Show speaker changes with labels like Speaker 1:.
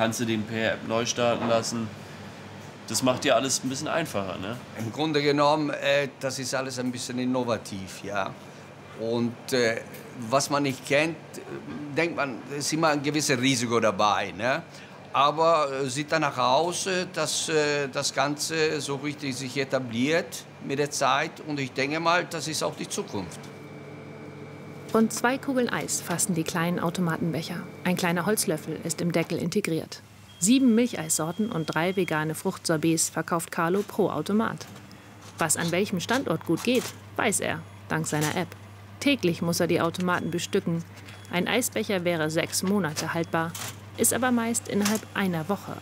Speaker 1: kannst du den per App neu starten lassen. Das macht ja alles ein bisschen einfacher, ne?
Speaker 2: Im Grunde genommen, das ist alles ein bisschen innovativ, ja. Und was man nicht kennt, denkt man, ist immer ein gewisses Risiko dabei, ne? Aber sieht danach aus, dass das Ganze so richtig sich etabliert mit der Zeit. Und ich denke mal, das ist auch die Zukunft.
Speaker 3: Rund 2 Kugeln Eis fassen die kleinen Automatenbecher. Ein kleiner Holzlöffel ist im Deckel integriert. 7 Milcheissorten und 3 vegane Fruchtsorbets verkauft Carlo pro Automat. Was an welchem Standort gut geht, weiß er, dank seiner App. Täglich muss er die Automaten bestücken. Ein Eisbecher wäre 6 Monate haltbar, ist aber meist innerhalb einer Woche